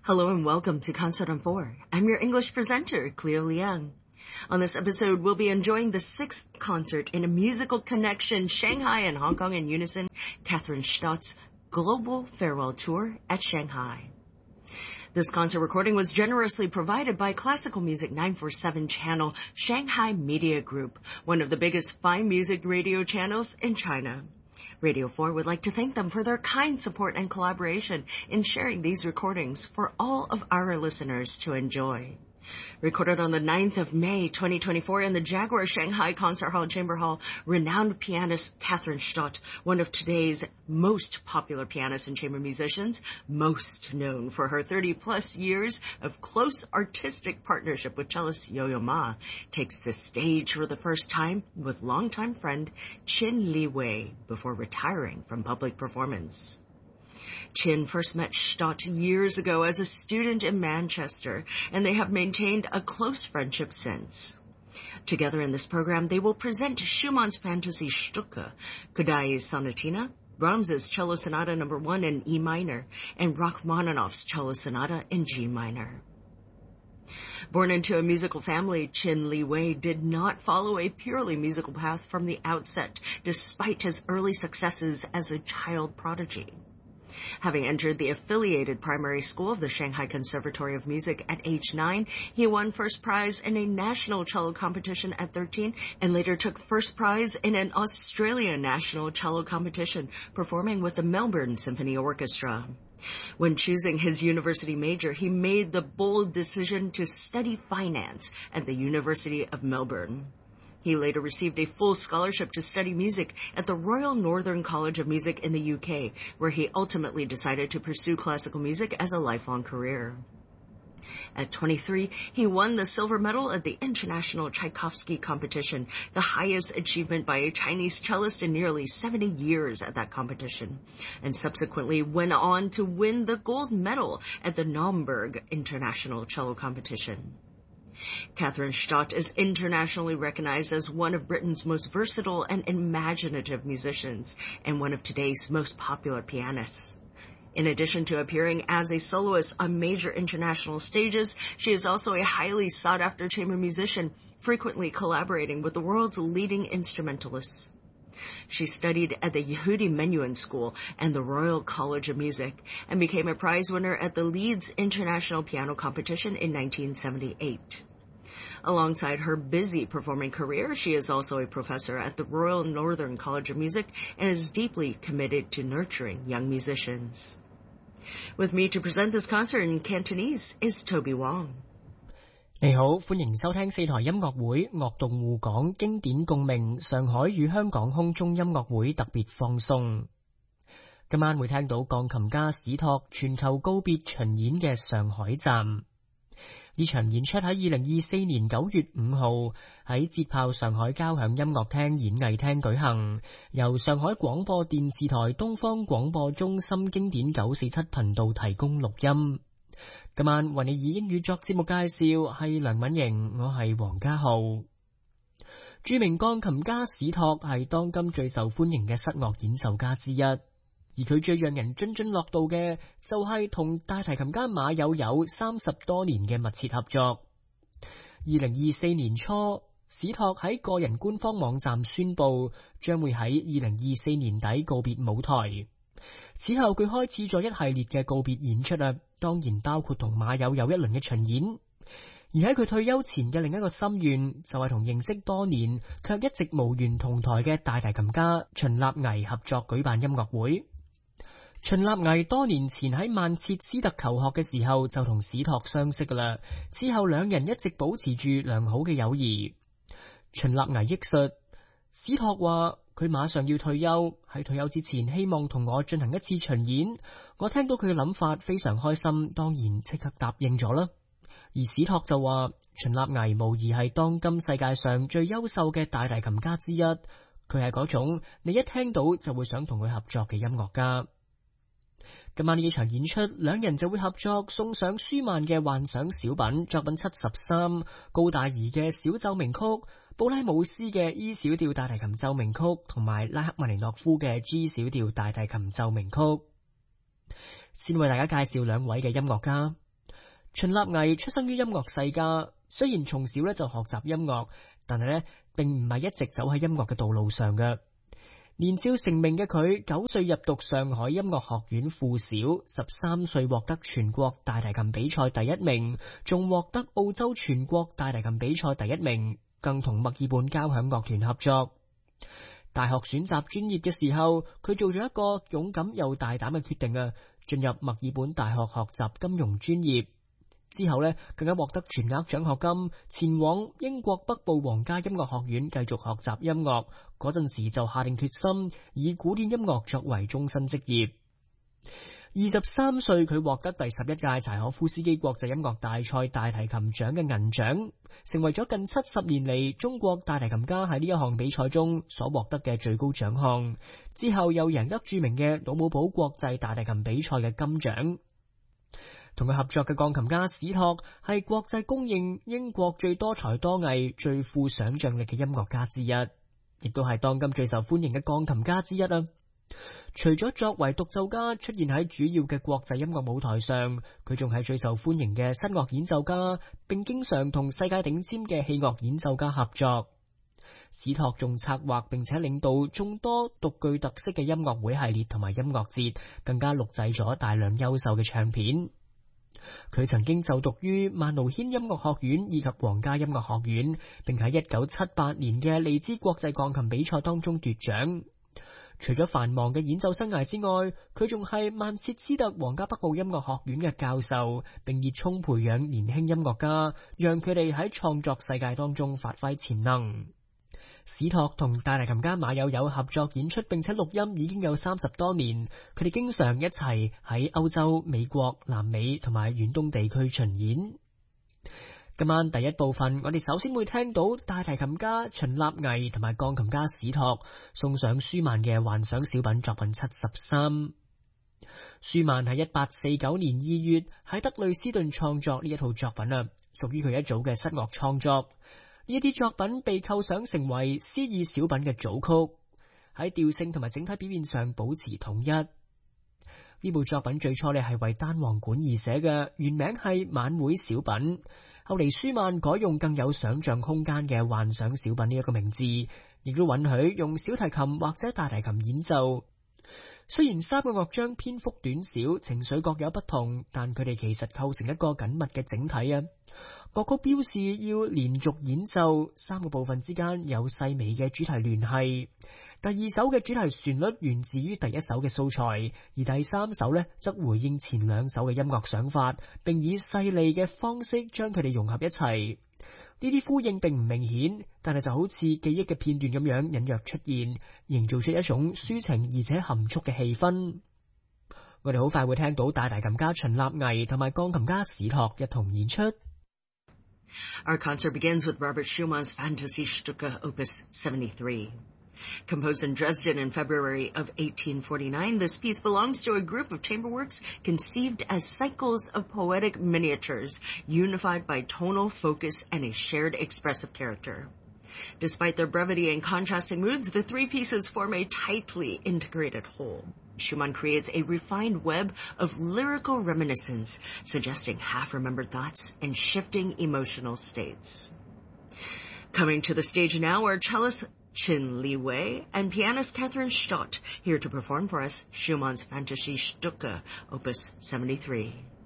Hello and welcome to Concert on 4. I'm your English presenter, Cleo Liang. On this episode, we'll be enjoying the 6th concert in a musical connection, Shanghai and Hong Kong in unison, Kathryn Stott's Global Farewell Tour at Shanghai. This concert recording was generously provided by Classical Music 947 channel Shanghai Media Group, one of the biggest fine music radio channels in China. Radio 4 would like to thank them for their kind support and collaboration in sharing these recordings for all of our listeners to enjoy. Recorded on the 9th of May, 2024 in the Jaguar Shanghai Concert Hall Chamber Hall, renowned pianist Kathryn Stott, one of today's most popular pianists and chamber musicians, most known for her 30-plus years of close artistic partnership with cellist Yo-Yo Ma, takes the stage for the first time with longtime friend Qin Li Wei before retiring from public performance. Qin first met Stott years ago as a student in Manchester, and they have maintained a close friendship since. Together in this program, they will present Schumann's Fantasy Stücke, Kodály's Sonatina, Brahms's Cello Sonata No. 1 in E minor, and Rachmaninoff's Cello Sonata in G minor. Born into a musical family, Qin Li Wei did not follow a purely musical path from the outset, despite his early successes as a child prodigy. Having entered the affiliated primary school of the Shanghai Conservatory of Music at age 9, he won first prize in a national cello competition at 13 and later took first prize in an Australian national cello competition, performing with the Melbourne Symphony Orchestra. When choosing his university major, he made the bold decision to study finance at the University of Melbourne. He later received a full scholarship to study music at the Royal Northern College of Music in the UK, where he ultimately decided to pursue classical music as a lifelong career. At 23, he won the silver medal at the International Tchaikovsky Competition, the highest achievement by a Chinese cellist in nearly 70 years at that competition, and subsequently went on to win the gold medal at the Naumburg International Cello Competition. Kathryn Stott is internationally recognized as one of Britain's most versatile and imaginative musicians and one of today's most popular pianists. In addition to appearing as a soloist on major international stages, she is also a highly sought-after chamber musician, frequently collaborating with the world's leading instrumentalists. She studied at the Yehudi Menuhin School and the Royal College of Music and became a prize winner at the Leeds International Piano Competition in 1978. Alongside her busy performing career, she is also a professor at the Royal Northern College of Music and is deeply committed to nurturing young musicians. With me to present this concert in Cantonese is Toby Wong. 你好，歡迎收聽四台音樂會樂動互講經典共鳴上海與香港空中音樂會特別放送。今晚會聽到鋼琴家史托全球告別巡演嘅上海站。呢場演出喺2024年9月5號喺捷豹上海交響音樂廳演藝廳舉行，由上海廣播電視台東方廣播中心經典947頻道提供錄音。今晚為你以英語作節目介紹係梁敏瑩，我係黃家浩。著名鋼琴家史托係當今最受歡迎嘅室樂演奏家之一，而佢最讓人津津樂道嘅就係同大提琴家馬友友30多年嘅密切合作。2024年初，史托喺個人官方網站宣布將會喺2024年底告別舞台。此後佢開始咗一系列嘅告別演出當然包括同馬友友一輪嘅巡演。而喺佢退休前嘅另一個心願就係同認識多年卻一直無緣同台嘅大提琴家秦立危合作舉辦音樂會。秦立危多年前喺曼徹斯特求學嘅時候就同史托相識㗎啦，之後兩人一直保持住良好嘅友誼。秦立危憶述，史托話佢馬上要退休，喺退休之前希望同我進行一次巡演。我聽到佢嘅諗法非常開心，當然即刻答應咗啦。而史托就話，秦立危無疑係當今世界上最優秀嘅大提琴家之一，佢係嗰種你一聽到就會想同佢合作嘅音樂家。今晚呢幾場演出，兩人就會合作送上舒曼嘅幻想小品作品73、高大儀嘅小奏鳴曲、布拉姆斯嘅 E 小調大提琴奏鳴曲同埋拉赫曼尼諾夫嘅 G 小調大提琴奏鳴曲。先為大家介紹兩位嘅音樂家。 秦立毅出生於音樂世家，雖然從小就學習音樂，但係並唔係一直走喺音樂嘅道路上嘅。年少成名嘅佢，9歲入讀上海音樂學院附小，13歲獲得全國大提琴比賽第1名，仲獲得澳洲全國大提琴比賽第1名，更同墨爾本交響樂團合作。大學選擇專業嘅時候，佢做咗一個勇敢又大膽嘅決定進入墨爾本大學學習金融專業。之後更加獲得全額獎學金，前往英國北部皇家音樂學院繼續學習音樂。嗰陣時就下定決心以古典音樂作為終身職業。23歲佢獲得第11屆柴可夫斯基國際音樂大賽大提琴獎嘅銀獎，成為咗近70年嚟中國大提琴家喺呢一項比賽中所獲得嘅最高獎項。之後又贏得著名嘅盧姆堡國際大提琴比賽嘅金獎。同佢合作嘅鋼琴家史托係國際公認英國最多才多藝、最富想象力嘅音樂家之一，亦都係當今最受歡迎嘅鋼琴家之一。除咗作為獨奏家出現喺主要嘅國際音樂舞台上，佢仲係最受歡迎嘅室樂演奏家，並經常同世界頂尖嘅器樂演奏家合作。史托仲策劃並且領導眾多獨具特色嘅音樂會系列同埋音樂節，更加錄製咗大量優秀嘅唱片。佢曾經就讀於曼奴軒音樂學院以及皇家音樂學院，並喺1978年嘅利茲國際鋼琴比賽當中奪獎。除咗繁忙嘅演奏生涯之外，佢仲係曼徹斯特皇家北部音樂學院嘅教授，並熱衷培養年輕音樂家，讓佢哋喺創作世界當中發揮潛能。史托同大提琴家馬友友合作演出並且錄音已經有30多年，佢哋經常一齊喺歐洲、美國、南美同埋遠東地區巡演。今晚第一部分，我哋首先會聽到大提琴家秦立毅同埋鋼琴家史托送上舒曼嘅幻想小品作品73。舒曼喺1849年2月喺德累斯頓創作呢一套作品屬於佢一組嘅室樂創作。呢啲作品被構想成為詩意小品嘅組曲，喺調性同埋整體表現上保持統一。呢部作品最初係為單簧管而寫嘅，原名係晚會小品。後嚟舒曼改用更有想象空間嘅幻想小品呢一個名字，亦都允許用小提琴或者大提琴演奏。雖然3個樂章篇幅短小，情緒各有不同，但佢哋其實構成一個緊密嘅整體。樂曲標示要連續演奏，3個部分之間有細微嘅主題聯繫。第2首嘅主題旋律源自於第1首嘅素材，而第3首則回應前2首嘅音樂想法，並以細膩嘅方式將佢哋融合一齊。呢啲呼應並唔明顯，但係就好似記憶嘅片段咁樣隱約出現，營造出一種抒情而且含蓄嘅氣氛。我哋好快會聽到大提琴家秦立毅同埋鋼琴家史托一同演出。 Our concert begins with Robert Schumann's Fantasy-Stücke Opus 73. Composed in Dresden in February of 1849, this piece belongs to a group of chamber works conceived as cycles of poetic miniatures, unified by tonal focus and a shared expressive character. Despite their brevity and contrasting moods, the 3 pieces form a tightly integrated whole. Schumann creates a refined web of lyrical reminiscence, suggesting half-remembered thoughts and shifting emotional states. Coming to the stage now are cellist Chin Li Wei and pianist Catherine Stott, here to perform for us Schumann's Fantasy-Stücke, Opus 73.